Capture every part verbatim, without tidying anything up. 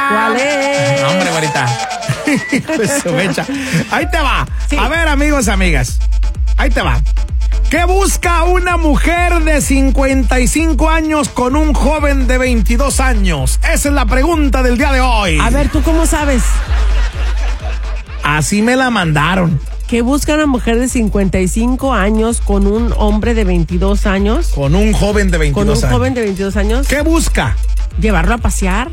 ¿Cuál es? No, hombre, güerita. Pues su mecha. Ahí te va. Sí. A ver, amigos, amigas. Ahí te va. ¿Qué busca una mujer de cincuenta y cinco años con un joven de veintidós años? Esa es la pregunta del día de hoy. A ver, ¿tú cómo sabes? Así me la mandaron. ¿Qué busca una mujer de cincuenta y cinco años con un hombre de veintidós años? Con un joven de veintidós Con un años. joven de veintidós años. ¿Qué busca? ¿Llevarlo a pasear?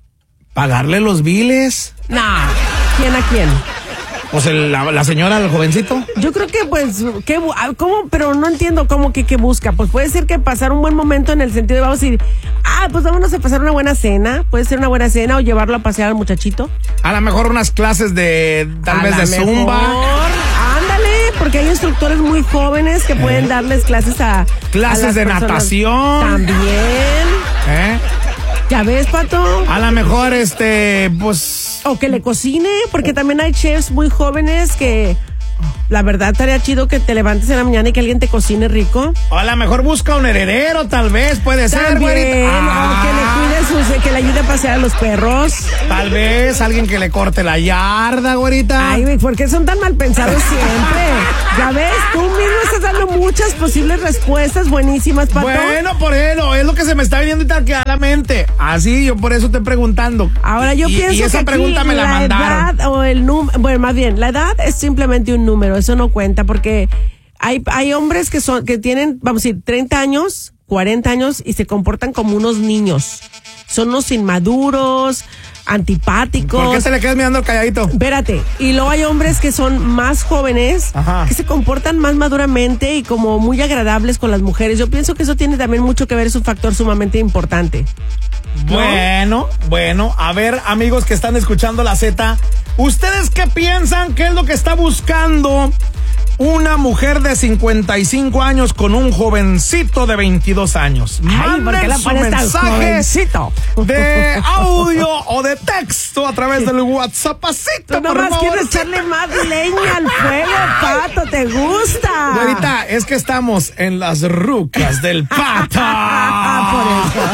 ¿Pagarle los biles? Nah. ¿Quién a quién? Pues el- la, la señora, el jovencito. Yo creo que pues, ¿qué, bu- ah, ¿cómo? Pero no entiendo cómo que qué busca. Pues puede ser que pasar un buen momento en el sentido de vamos a ir, ah, pues vámonos a pasar una buena cena. Puede ser una buena cena o llevarlo a pasear al muchachito. A lo mejor unas clases de, tal A vez la de zumba. mejor. Ándale, porque hay instructores muy jóvenes que pueden darles clases a Clases a las de personas. natación. También. ¿Eh? ¿Ya ves, Pato? A lo mejor, este, pues... O que le cocine, porque también hay chefs muy jóvenes que la verdad estaría chido que te levantes en la mañana y que alguien te cocine rico. O a lo mejor busca un heredero, tal vez, puede ser, También, güerita. o Ah, que le cuide sus, que le ayude a pasear a los perros. Tal vez alguien que le corte la yarda, güerita. Ay, ¿por qué son tan mal pensados siempre? Ya ves, tú mismo estás dando muchas posibles respuestas buenísimas, Pato. Bueno, por eso, es lo que se me está viniendo aquí a la mente. Así, yo por eso estoy preguntando. Ahora yo Y- pienso y esa que pregunta aquí me la la mandaron. edad o el número, bueno, más bien, la edad es simplemente un número, eso no cuenta porque hay hay hombres que son que tienen, vamos a decir, treinta años, cuarenta años y se comportan como unos niños. Son unos inmaduros, antipáticos. ¿Por qué te le quedas mirando calladito? Espérate, y luego hay hombres que son más jóvenes, Ajá. que se comportan más maduramente y como muy agradables con las mujeres. Yo pienso que eso tiene también mucho que ver, es un factor sumamente importante. ¿No? Bueno, bueno, a ver, amigos que están escuchando la Z, ¿ustedes qué piensan? ¿Qué es lo que está buscando una mujer de cincuenta y cinco años con un jovencito de veintidós años? Ay, ¿por qué la Manden su pones tan mensaje jovencito? de audio o de texto a través del WhatsAppcito, Tú por nomás favor. quieres echarle más leña al fuego, Pato, ¿te gusta? Güerita, es que estamos en las rucas del Pato. Ah, por eso.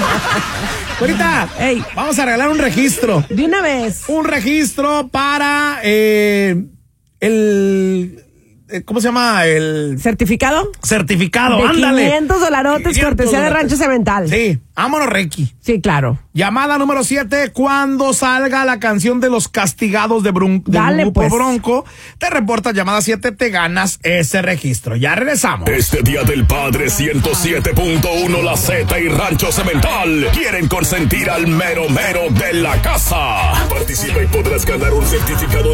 Güerita, Ey. vamos a regalar un registro. De una vez. Un registro para eh, el... eh, ¿Cómo se llama? El ¿Certificado? certificado. De Ándale. quinientos dolarotes, quinientos cortesía de dolarotes. Rancho Cemental. Sí, vámonos, Reiki. Sí, claro. Llamada número siete, cuando salga la canción de los castigados de Brun- del Dale, grupo pues. Bronco, te reportas llamada siete, te ganas ese registro. Ya regresamos. Este Día del Padre ciento siete punto uno La Z y Rancho Cemental quieren consentir al mero mero de la casa. Participa y podrás ganar un certificado